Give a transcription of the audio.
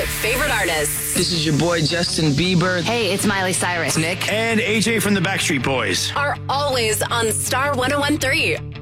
favorite artists. This is your boy Justin Bieber. Hey, it's Miley Cyrus. Nick. And AJ from the Backstreet Boys. Are always on Star 101.3.